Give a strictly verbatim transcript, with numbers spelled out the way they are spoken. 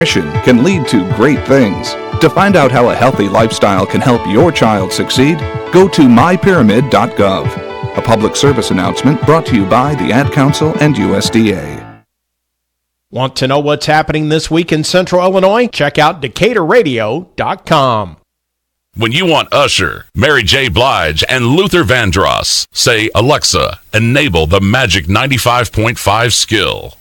Can lead to great things. To find out how a healthy lifestyle can help your child succeed, go to my pyramid dot gov. A public service announcement brought to you by the Ad Council and U S D A. Want to know what's happening this week in Central Illinois? Check out Decatur Radio dot com. When you want Usher, Mary J. Blige, and Luther Vandross, say, Alexa, enable the magic ninety-five point five skill.